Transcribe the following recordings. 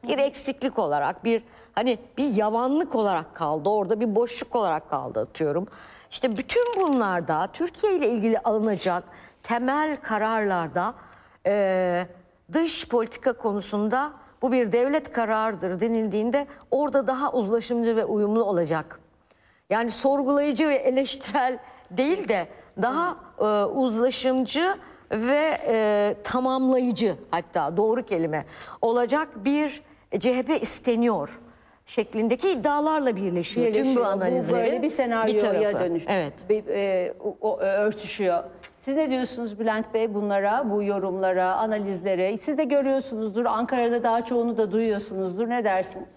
bir eksiklik olarak, bir hani bir yavanlık olarak kaldı. Orada bir boşluk olarak kaldı atıyorum. İşte bütün bunlarda Türkiye ile ilgili alınacak temel kararlarda dış politika konusunda bu bir devlet kararıdır denildiğinde orada daha uzlaşımcı ve uyumlu olacak. Yani sorgulayıcı ve eleştirel değil de daha uzlaşımcı ve tamamlayıcı, hatta doğru kelime olacak bir CHP isteniyor şeklindeki iddialarla birleşiyor. Tüm bu analizleri. Bu böyle bir senaryoya dönüş. Evet. Örtüşüyor. Siz ne diyorsunuz Bülent Bey bunlara, bu yorumlara, analizlere? Siz de görüyorsunuzdur. Ankara'da daha çoğunu da duyuyorsunuzdur. Ne dersiniz?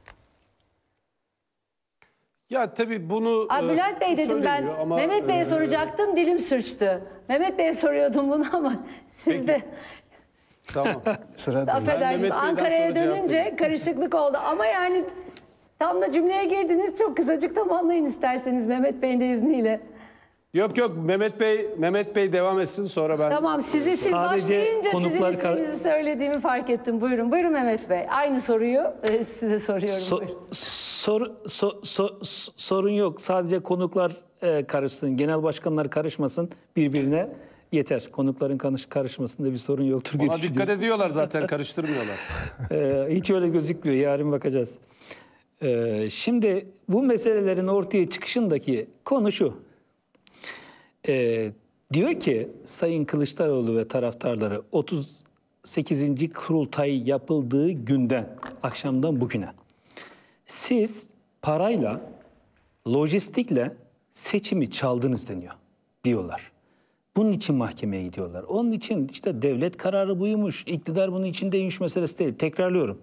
Ya tabii bunu Bülent Bey dedim ben. Ama, Mehmet Bey'e soracaktım, dilim sürçtü. Mehmet Bey'e soruyordum bunu ama siz peki. de... Tamam. Affedersiniz, Ankara'ya dönünce karışıklık oldu. Ama yani tam da cümleye girdiniz. Çok kısacık tamamlayın isterseniz Mehmet Bey'in de izniyle. Yok Mehmet Bey devam etsin, sonra ben. Tamam, siz başlayınca sizin isminizi söylediğimi fark ettim. Buyurun Mehmet Bey. Aynı soruyu size soruyorum. Sorun yok. Sadece konuklar karışsın. Genel başkanlar karışmasın birbirine. Yeter. Konukların karışmasında bir sorun yoktur diye Ona dikkat ediyorlar zaten, karıştırmıyorlar. Hiç öyle gözükmüyor. Yarın bakacağız. Şimdi bu meselelerin ortaya çıkışındaki konu şu. Diyor ki Sayın Kılıçdaroğlu ve taraftarları 38. kurultay yapıldığı günden, akşamdan bugüne siz parayla, lojistikle seçimi çaldınız diyorlar. Bunun için mahkemeye gidiyorlar. Onun için işte devlet kararı buymuş, iktidar bunun içindeymiş meselesi değil. Tekrarlıyorum.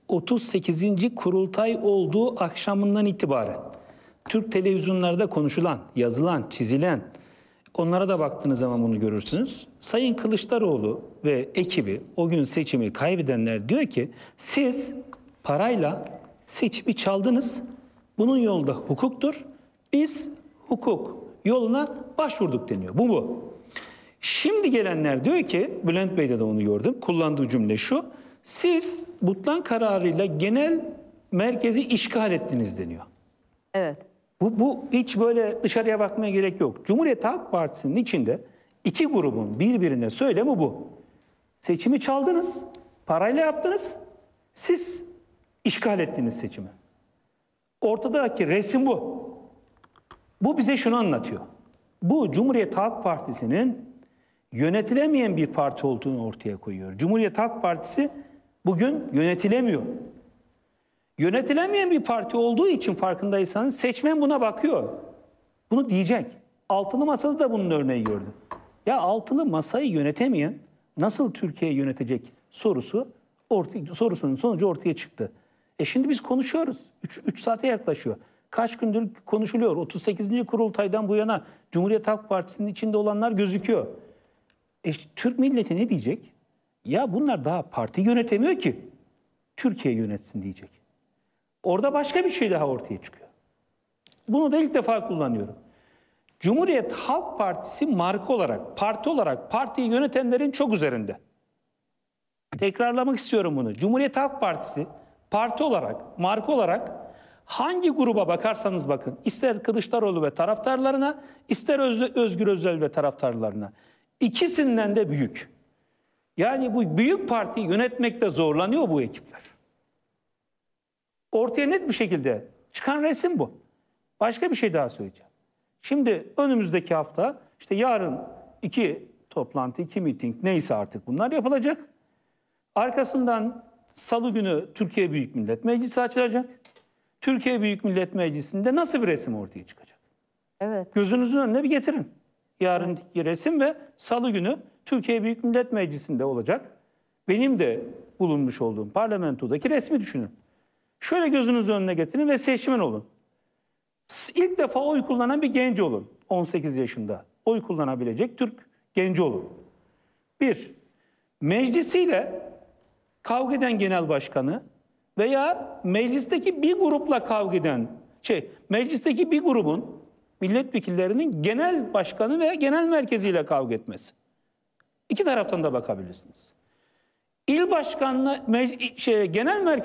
38. kurultay olduğu akşamından itibaren Türk televizyonlarda konuşulan, yazılan, çizilen, onlara da baktığınız zaman bunu görürsünüz. Sayın Kılıçdaroğlu ve ekibi, o gün seçimi kaybedenler diyor ki siz parayla seçimi çaldınız. Bunun yolu da hukuktur. Biz hukuk yoluna başvurduk deniyor. Bu. Şimdi gelenler diyor ki, Bülent Bey'de de onu gördüm. Kullandığı cümle şu. Siz Butlan kararıyla genel merkezi işgal ettiniz deniyor. Evet. Bu hiç böyle dışarıya bakmaya gerek yok. Cumhuriyet Halk Partisi'nin içinde iki grubun birbirine söylemi bu. Seçimi çaldınız, parayla yaptınız, siz işgal ettiniz seçimi. Ortadaki resim bu. Bu bize şunu anlatıyor. Bu Cumhuriyet Halk Partisi'nin yönetilemeyen bir parti olduğunu ortaya koyuyor. Cumhuriyet Halk Partisi bugün yönetilemiyor. Yönetilemeyen bir parti olduğu için farkındaysanız seçmen buna bakıyor. Bunu diyecek. Altılı Masa'da da bunun örneği gördüm. Ya altılı masayı yönetemeyen nasıl Türkiye'yi yönetecek sorusunun sonucu ortaya çıktı. Şimdi biz konuşuyoruz. 3 saate yaklaşıyor. Kaç gündür konuşuluyor. 38. kurultaydan bu yana Cumhuriyet Halk Partisi'nin içinde olanlar gözüküyor. Türk milleti ne diyecek? Ya bunlar daha parti yönetemiyor ki Türkiye yönetsin diyecek. Orada başka bir şey daha ortaya çıkıyor. Bunu da ilk defa kullanıyorum. Cumhuriyet Halk Partisi marka olarak, parti olarak partiyi yönetenlerin çok üzerinde. Tekrarlamak istiyorum bunu. Cumhuriyet Halk Partisi parti olarak, marka olarak hangi gruba bakarsanız bakın, ister Kılıçdaroğlu ve taraftarlarına, ister Özgür Özel ve taraftarlarına, ikisinden de büyük. Yani bu büyük partiyi yönetmekte zorlanıyor bu ekipler. Ortaya net bir şekilde çıkan resim bu. Başka bir şey daha söyleyeceğim. Şimdi önümüzdeki hafta, işte yarın 2 toplantı, 2 miting neyse artık bunlar yapılacak. Arkasından Salı günü Türkiye Büyük Millet Meclisi açılacak. Türkiye Büyük Millet Meclisi'nde nasıl bir resim ortaya çıkacak? Evet. Gözünüzün önüne bir getirin. Yarınki resim ve Salı günü Türkiye Büyük Millet Meclisi'nde olacak. Benim de bulunmuş olduğum parlamentodaki resmi düşünün. Şöyle gözünüzün önüne getirin ve seçmen olun. İlk defa oy kullanan bir genç olun. 18 yaşında oy kullanabilecek Türk genci olun. Bir, meclisiyle kavga eden genel başkanı veya meclisteki bir grupla kavga eden, meclisteki bir grubun milletvekillerinin genel başkanı veya genel merkeziyle kavga etmesi. İki taraftan da bakabilirsiniz. İl başkanına, genel merkez